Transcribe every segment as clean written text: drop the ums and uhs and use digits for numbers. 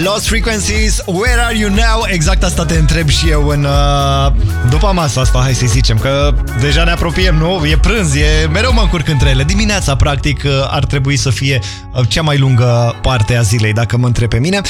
Lost Frequencies, Where Are You Now? Exact asta te întreb și eu în după masa asta, hai să zicem, că deja ne apropiem, nu? E prânz, mereu mă încurc între ele. Dimineața, practic, ar trebui să fie cea mai lungă parte a zilei, dacă mă întreb pe mine.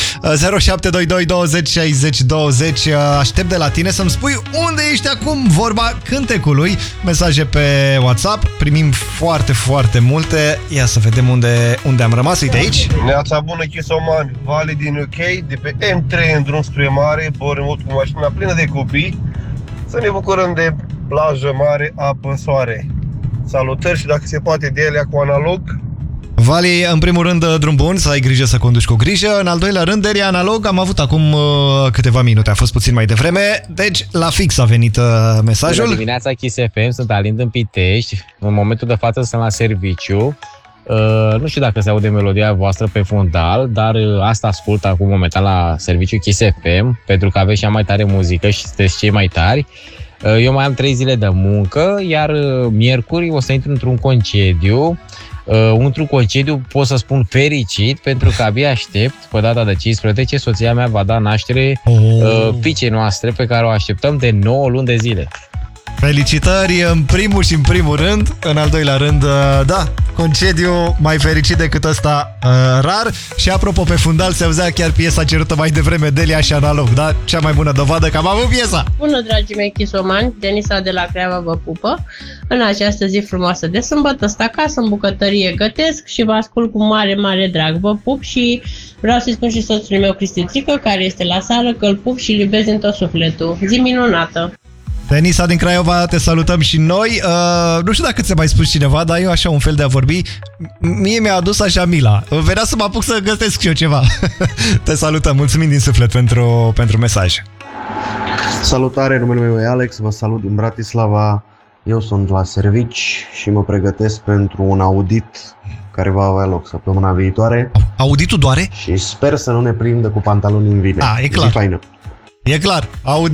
0722 20 60 20. Aștept de la tine să-mi spui unde ești acum, vorba cântecului. Mesaje pe WhatsApp, primim foarte, foarte multe. Ia să vedem unde am rămas. Uite aici. Neața bună, Chisomani, Vale din UK, de pe M3 în drum spre mare, borâmut cu mașina plină de copii, să ne bucurăm de plajă mare, apă, soare. Salutări și dacă se poate de ele cu analog. Vali, în primul rând, drum bun, să ai grijă să conduci cu grijă. În al doilea rând, Delia analog, am avut acum câteva minute, a fost puțin mai devreme, deci la fix a venit mesajul. Bună dimineața, Kiss FM, sunt Alin din Pitești, în momentul de față sunt la serviciu. Nu știu dacă se aude melodia voastră pe fundal, dar asta ascult acum momentan la serviciu Kiss FM, pentru că aveți cea mai tare muzică și sunteți cei mai tari. Eu mai am 3 zile de muncă, iar miercuri o să intru într-un concediu. Într-un concediu pot să spun fericit, pentru că abia aștept pe data de 15 soția mea va da naștere fiicei noastre, pe care o așteptăm de 9 luni de zile. Felicitări în primul și în primul rând. În al doilea rând, da, concediu mai fericit decât ăsta, rar. Și apropo, pe fundal se auzea chiar piesa cerută mai devreme, Delia și analog, da? Cea mai bună dovadă că am avut piesa. Bună, dragii mei chisomani, Denisa de la Creava vă pupă. În această zi frumoasă de sâmbătă, sta acasă în bucătărie, gătesc și vă ascult cu mare, mare drag. Vă pup și vreau să-i spun și soțului meu, Cristițică, care este la sală, că îl pup și îl iubesc din tot sufletul. Zi minunată! Denisa din Craiova, te salutăm și noi. Nu știu dacă ți-a mai spus cineva, dar eu așa un fel de a vorbi, mie mi-a adus așa mila. Venea să mă apuc să gătesc și eu ceva. Te salutăm, mulțumim din suflet pentru mesaj. Salutare, numele meu e Alex, vă salut din Bratislava. Eu sunt la servici și mă pregătesc pentru un audit care va avea loc săptămâna viitoare. Auditul doare? Și sper să nu ne prindă cu pantaloni în vine. E clar. E clar,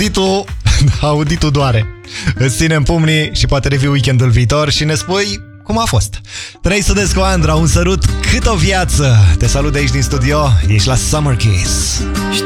auditul doare. Îți ținem pumnii și poate revii weekendul viitor și ne spui cum a fost. Trei Sudescu Andra, un sărut cât o viață. Te salut de aici din studio, ești la Summer Kiss.